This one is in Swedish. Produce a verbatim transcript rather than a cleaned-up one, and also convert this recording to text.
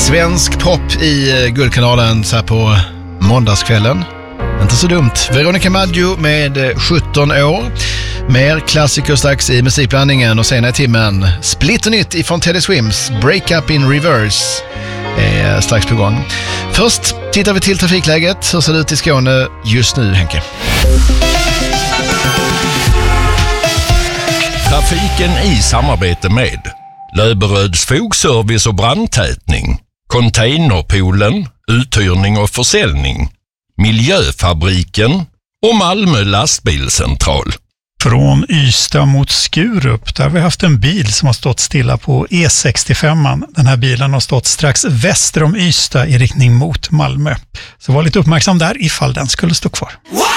Svensk pop i Guldkanalen så här på måndagskvällen. Inte så dumt. Veronica Maggio med sjutton år. Mer klassiker strax i musikblandningen och senare i timmen splitternytt ifrån Teddy Swims Break Up in Reverse är strax på gång. Först tittar vi till trafikläget. Hur ser det ut i Skåne just nu, Henke? Trafiken i samarbete med Löberöds fogservice och brandtätning, Containerpoolen, uthyrning och försäljning, Miljöfabriken och Malmö lastbilscentral. Från Ystad mot Skurup, där har vi haft en bil som har stått stilla på E sextiofem. Den här bilen har stått strax väster om Ystad i riktning mot Malmö. Så var lite uppmärksam där ifall den skulle stå kvar.